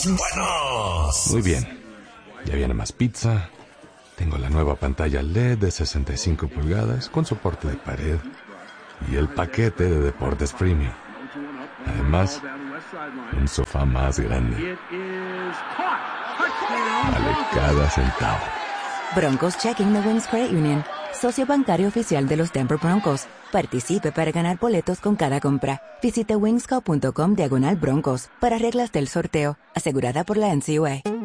buenos. Muy bien. Ya viene más pizza. Tengo la nueva pantalla LED de 65 pulgadas con soporte de pared. Y el paquete de deportes premium. Además, un sofá más grande. Vale cada centavo. Broncos Checking the Wings Credit Union. Socio bancario oficial de los Denver Broncos. Participe para ganar boletos con cada compra. Visite wingsco.com/Broncos para reglas del sorteo. Asegurada por la NCUA.